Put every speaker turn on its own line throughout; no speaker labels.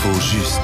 L'info juste.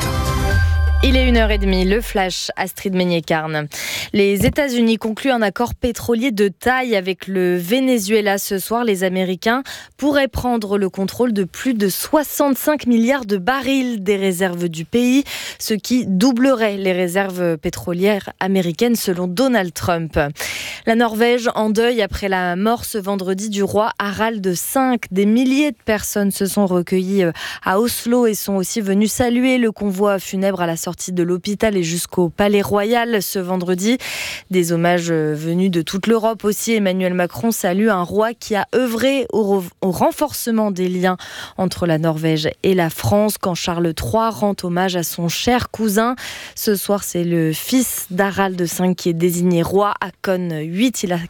Il est 1h30, le flash, Astrid Meignet-Carne. Les États-Unis concluent un accord pétrolier de taille avec le Venezuela ce soir. Les Américains pourraient prendre le contrôle de plus de 65 milliards de barils des réserves du pays, ce qui doublerait les réserves pétrolières américaines selon Donald Trump. La Norvège en deuil après la mort ce vendredi du roi Harald V. Des milliers de personnes se sont recueillies à Oslo et sont aussi venues saluer le convoi funèbre à la sortie de l'hôpital et jusqu'au Palais Royal ce vendredi. Des hommages venus de toute l'Europe aussi. Emmanuel Macron salue un roi qui a œuvré au renforcement des liens entre la Norvège et la France quand Charles III rend hommage à son cher cousin. Ce soir, c'est le fils d'Harald V qui est désigné roi à Cône 8. Il a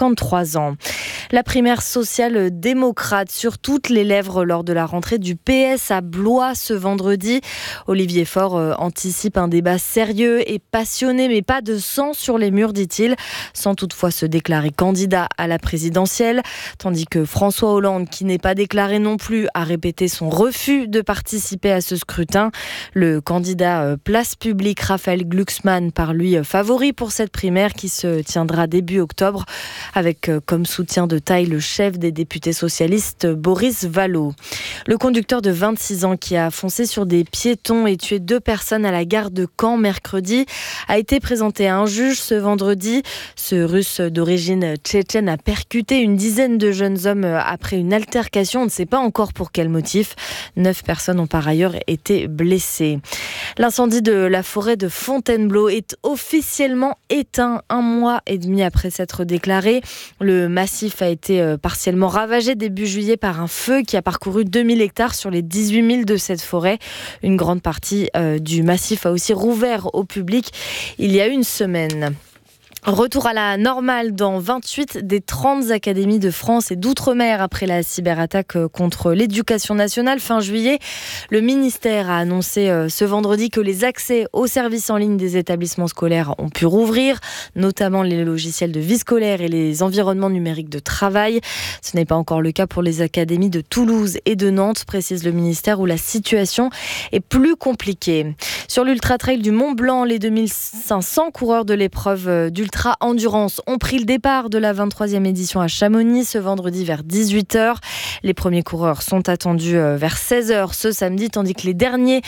53 ans. La primaire sociale démocrate sur toutes les lèvres lors de la rentrée du PS à Blois ce vendredi. Olivier Faure anticipe un débat sérieux et passionné, mais pas de sang sur les murs, dit-il, sans toutefois se déclarer candidat à la présidentielle. Tandis que François Hollande, qui n'est pas déclaré non plus, a répété son refus de participer à ce scrutin. Le candidat Place Publique, Raphaël Glucksmann, par lui favori pour cette primaire qui se tiendra début octobre, avec comme soutien de taille le chef des députés socialistes, Boris Vallaud. Le conducteur de 26 ans qui a foncé sur des piétons et tué 2 personnes à la gare de Caen mercredi a été présenté à un juge ce vendredi. Ce Russe d'origine tchétchène a percuté une dizaine de jeunes hommes après une altercation. On ne sait pas encore pour quel motif. 9 personnes ont par ailleurs été blessées. L'incendie de la forêt de Fontainebleau est officiellement éteint 1 mois et demi après s'être déclaré. Le massif a été partiellement ravagé début juillet par un feu qui a parcouru 2000 hectares sur les 18 000 de cette forêt. Une grande partie du massif a aussi rouvert au public il y a une semaine. Retour à la normale dans 28 des 30 académies de France et d'outre-mer après la cyberattaque contre l'éducation nationale fin juillet. Le ministère a annoncé ce vendredi que les accès aux services en ligne des établissements scolaires ont pu rouvrir, notamment les logiciels de vie scolaire et les environnements numériques de travail. Ce n'est pas encore le cas pour les académies de Toulouse et de Nantes, précise le ministère, où la situation est plus compliquée. Sur l'ultra-trail du Mont-Blanc, les 2500 coureurs de l'épreuve d'ultra-endurance ont pris le départ de la 23e édition à Chamonix ce vendredi vers 18h. Les premiers coureurs sont attendus vers 16h ce samedi, tandis que les derniers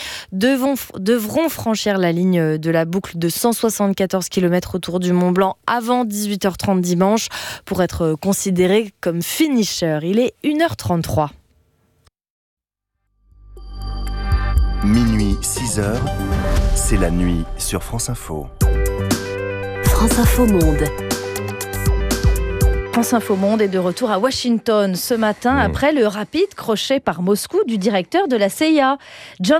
devront franchir la ligne de la boucle de 174 km autour du Mont-Blanc avant 18h30 dimanche pour être considérés comme finishers. Il est 1h33.
Minuit 6h, c'est la nuit sur France Info.
France Info Monde.
France Info Monde est de retour à Washington ce matin après le rapide crochet par Moscou du directeur de la CIA. John